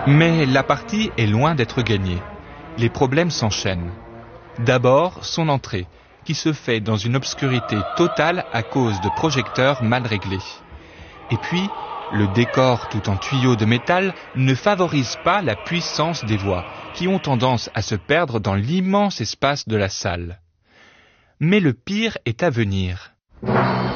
Mais la partie est loin d'être gagnée. Les problèmes s'enchaînent. D'abord, son entrée, qui se fait dans une obscurité totale à cause de projecteurs mal réglés. Et puis, le décor tout en tuyaux de métal ne favorise pas la puissance des voix, qui ont tendance à se perdre dans l'immense espace de la salle. Mais le pire est à venir.